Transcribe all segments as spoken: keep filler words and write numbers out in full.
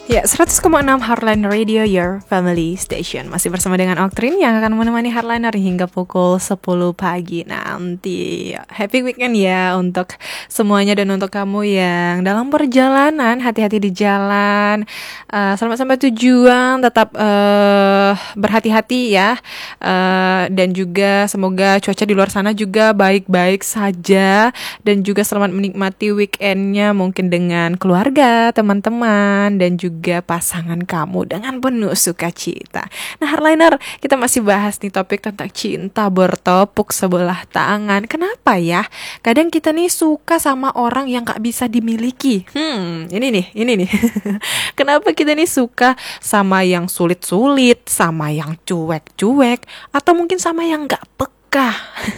Ya, seratus koma enam Heartline Radio, your family station. Masih bersama dengan Oktrin yang akan menemani Heartliner hingga pukul sepuluh pagi nanti. Happy weekend ya untuk semuanya dan untuk kamu yang dalam perjalanan. Hati-hati di jalan, uh, selamat sampai tujuan. Tetap uh, berhati-hati ya, uh, dan juga semoga cuaca di luar sana juga baik-baik saja. Dan juga selamat menikmati weekendnya mungkin dengan keluarga, teman-teman, dan juga juga pasangan kamu dengan penuh sukacita. Nah, Heartliner, kita masih bahas nih topik tentang cinta bertepuk sebelah tangan. Kenapa ya? Kadang kita nih suka sama orang yang gak bisa dimiliki. Hmm, ini nih, ini nih. Kenapa kita nih suka sama yang sulit-sulit, sama yang cuek-cuek, atau mungkin sama yang gak peka?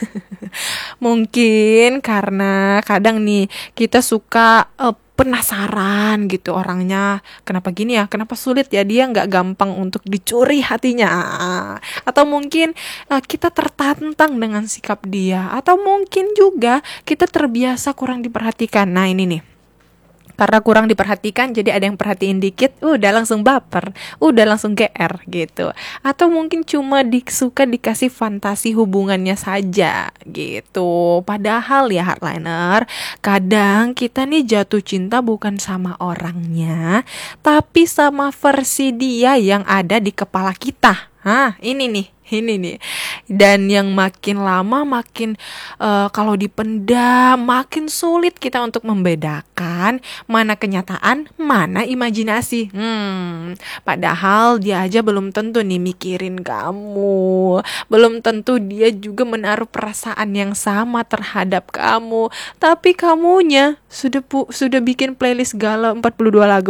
Mungkin karena kadang nih kita suka uh, penasaran gitu orangnya, kenapa gini ya, kenapa sulit ya, dia nggak gampang untuk dicuri hatinya, atau mungkin uh, kita tertantang dengan sikap dia, atau mungkin juga kita terbiasa kurang diperhatikan. Nah ini nih, karena kurang diperhatikan, jadi ada yang perhatiin dikit, udah langsung baper, udah langsung G R gitu. Atau mungkin cuma di, suka dikasih fantasi hubungannya saja gitu. Padahal ya Heartliner, kadang kita nih jatuh cinta bukan sama orangnya, tapi sama versi dia yang ada di kepala kita. Hah, ini nih, ini nih. Dan yang makin lama makin uh, kalau dipendam, makin sulit kita untuk membedakan mana kenyataan, mana imajinasi. Hmm, padahal dia aja belum tentu nih mikirin kamu. Belum tentu dia juga menaruh perasaan yang sama terhadap kamu. Tapi kamunya sudah pu- sudah bikin playlist galau empat puluh dua lagu.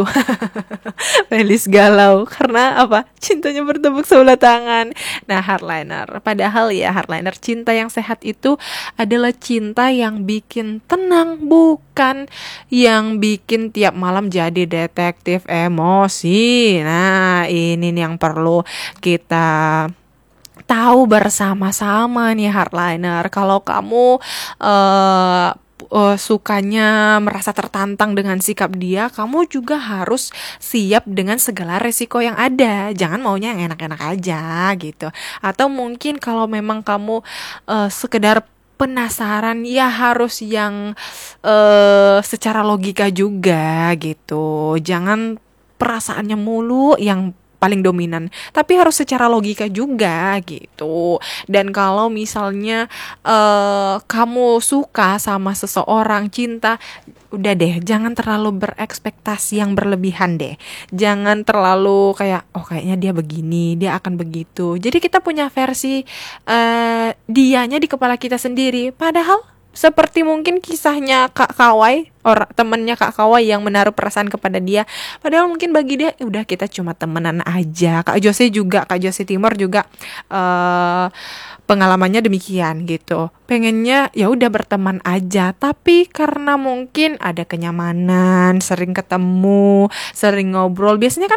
Playlist galau karena apa? Cintanya bertepuk sebelah tangan. Nah, Heartliner, padahal ya Heartliner, cinta yang sehat itu adalah cinta yang bikin tenang, bukan yang bikin tiap malam jadi detektif emosi. Nah, ini nih yang perlu kita tahu bersama-sama nih Heartliner. Kalau kamu uh, Uh, sukanya merasa tertantang dengan sikap dia, kamu juga harus siap dengan segala resiko yang ada. Jangan maunya yang enak-enak aja gitu. Atau mungkin kalau memang kamu uh, sekedar penasaran, ya harus yang uh, secara logika juga gitu. Jangan perasaannya mulu yang paling dominan, tapi harus secara logika juga gitu. Dan kalau misalnya uh, kamu suka sama seseorang, cinta, udah deh, jangan terlalu berekspektasi yang berlebihan deh. Jangan terlalu kayak, oh kayaknya dia begini, dia akan begitu. Jadi kita punya versi uh, dianya di kepala kita sendiri. Padahal seperti mungkin kisahnya Kak Kawai, orang temennya Kak Kawai yang menaruh perasaan kepada dia. Padahal mungkin bagi dia, udah kita cuma temenan aja. Kak Jose juga, Kak Jose Timur juga uh, pengalamannya demikian gitu. Pengennya ya udah berteman aja, tapi karena mungkin ada kenyamanan, sering ketemu, sering ngobrol. Biasanya kan